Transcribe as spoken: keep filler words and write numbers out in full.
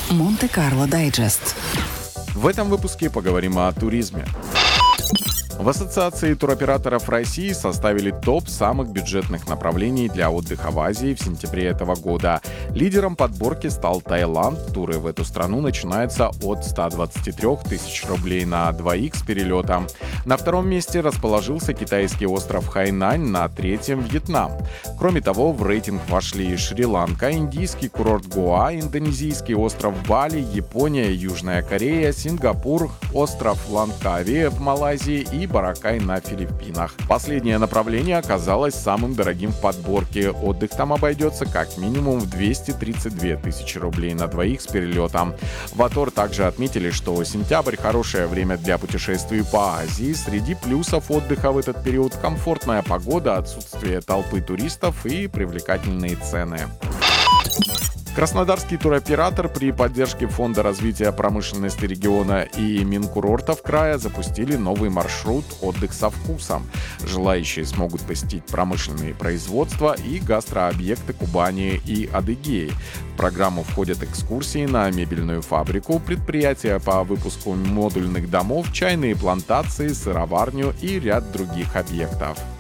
Монте-Карло Дайджест. В этом выпуске поговорим о туризме. В Ассоциации туроператоров России составили топ самых бюджетных направлений для отдыха в Азии в сентябре этого года. Лидером подборки стал Таиланд. Туры в эту страну начинаются от ста двадцати трёх тысяч рублей на двоих с перелетом. На втором месте расположился китайский остров Хайнань, на третьем — Вьетнам. Кроме того, в рейтинг вошли Шри-Ланка, индийский курорт Гоа, индонезийский остров Бали, Япония, Южная Корея, Сингапур, остров Лангкави в Малайзии и Боракай на Филиппинах. Последнее направление оказалось самым дорогим в подборке. Отдых там обойдется как минимум в двести тридцать две тысячи рублей на двоих с перелетом. В Атор также отметили, что сентябрь — хорошее время для путешествий по Азии. Среди плюсов отдыха в этот период — комфортная погода, отсутствие толпы туристов и привлекательные цены. Краснодарский туроператор при поддержке Фонда развития промышленности региона и Минкурортов края запустили новый маршрут «Отдых со вкусом». Желающие смогут посетить промышленные производства и гастрообъекты Кубани и Адыгеи. В программу входят экскурсии на мебельную фабрику, предприятия по выпуску модульных домов, чайные плантации, сыроварню и ряд других объектов.